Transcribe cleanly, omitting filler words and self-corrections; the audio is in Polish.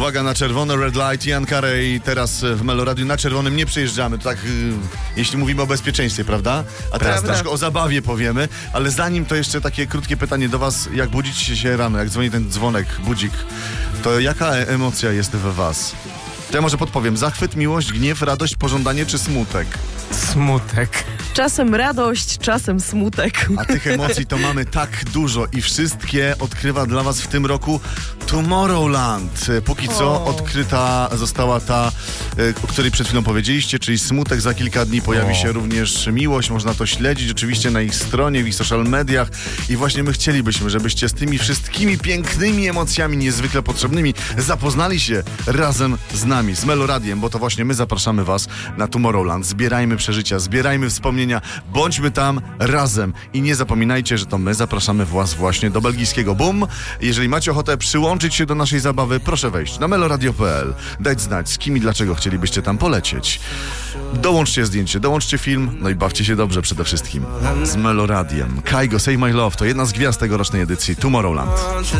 Uwaga na czerwone, red light, Ian Carey teraz w Meloradiu. Na czerwonym nie przejeżdżamy, to tak jeśli mówimy o bezpieczeństwie, prawda? A teraz troszkę o zabawie powiemy, ale zanim to jeszcze takie krótkie pytanie do was, jak budzicie się rano, jak dzwoni ten dzwonek, budzik, to jaka emocja jest we was? To ja może podpowiem, zachwyt, miłość, gniew, radość, pożądanie czy smutek? Smutek. Czasem radość, czasem smutek. A tych emocji to mamy tak dużo i wszystkie odkrywa dla was w tym roku Tomorrowland. Póki co odkryta została ta, o której przed chwilą powiedzieliście, czyli smutek. Za kilka dni pojawi się również miłość. Można to śledzić oczywiście na ich stronie, w ich social mediach i właśnie my chcielibyśmy, żebyście z tymi wszystkimi pięknymi emocjami niezwykle potrzebnymi zapoznali się razem z nami, z Meloradiem, bo to właśnie my zapraszamy was na Tomorrowland. Zbierajmy przeżycia, zbierajmy wspomnienia, bądźmy tam razem i nie zapominajcie, że to my zapraszamy was właśnie do belgijskiego Boom. Jeżeli macie ochotę przyłączyć się do naszej zabawy, proszę wejść na meloradio.pl, dać znać, z kim i dlaczego chcielibyście tam polecieć. Dołączcie zdjęcie, dołączcie film, no i bawcie się dobrze przede wszystkim z Meloradiem. Kygo, Save My Love to jedna z gwiazd tegorocznej edycji Tomorrowland.